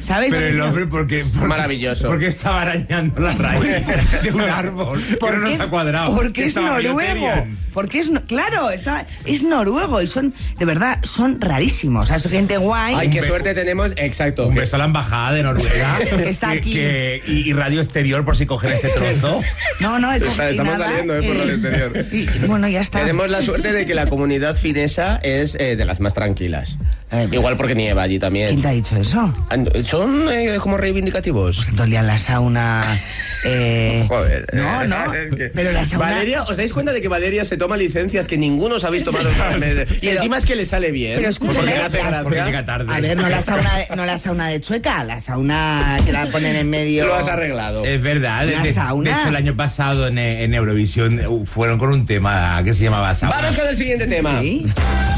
¿Sabes? Pero el hombre, ¿por qué? Maravilloso. Porque estaba arañando la raíz de un árbol. Pero no se ha cuadrado. Porque es noruego. Porque claro, es noruego y son, de verdad, son rarísimos. O sea, es gente guay. Ay, qué suerte tenemos. Exacto. Un beso a la embajada de Noruega. Está aquí. Y Radio Exterior, por si cogen este trozo. No, estamos saliendo por Radio Exterior. Bueno, ya está. Tenemos la suerte de que la comunidad finesa es de las más tranquilas. Igual porque nieva allí también. ¿Quién te ha dicho eso? Son como reivindicativos. Pues entonces en la sauna... Joder. No. Pero la sauna... Valeria, ¿os dais cuenta de que Valeria se toma licencias que ninguno os habéis tomado? Y encima es que le sale bien. Pero escúchame, porque llega tarde. A ver, no la sauna de Chueca, la sauna que la ponen en medio... Lo has arreglado. Es verdad. De hecho, el año pasado en Eurovisión fueron con un tema que se llamaba sauna. Vamos con el siguiente tema. ¿Sí?